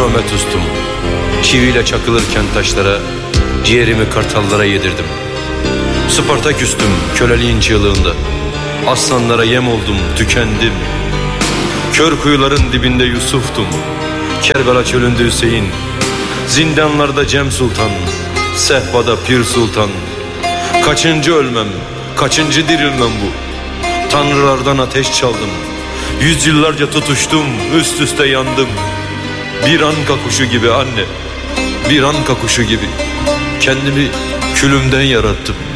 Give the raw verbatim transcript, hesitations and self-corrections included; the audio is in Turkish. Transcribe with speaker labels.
Speaker 1: Prometheus'tum. Çiviyle çakılırken taşlara, ciğerimi kartallara yedirdim. Spartaküstüm köleliğin çığlığında. Aslanlara yem oldum, tükendim. Kör kuyuların dibinde Yusuf'tum. Kerbela çölünde Hüseyin. Zindanlarda Cem Sultan, sehpada Pir Sultan. Kaçıncı ölmem, kaçıncı dirilmem bu. Tanrılardan ateş çaldım. Yüzyıllarca tutuştum, üst üste yandım. Bir anka kuşu gibi anne, bir anka kuşu gibi kendimi külümden yarattım.